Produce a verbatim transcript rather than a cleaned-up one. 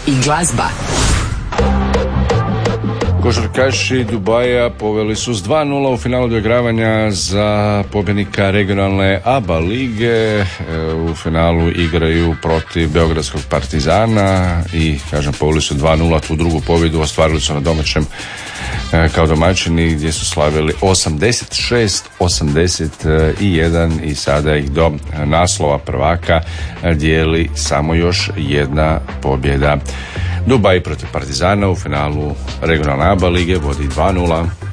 i glazba. Košarkaši Dubaja poveli su s dva nula u finalu doigravanja za pobjednika regionalne A B A lige. U finalu igraju protiv Beogradskog Partizana i, kažem, poveli su dva nula. Tu drugu pobjedu ostvarili su na domaćem kao domaćini, gdje su slavili osamdeset šest osamdeset jedan i sada ih do naslova prvaka dijeli samo još jedna pobjeda. Dubaj protiv Partizana u finalu regionalne A B A lige vodi dva nula.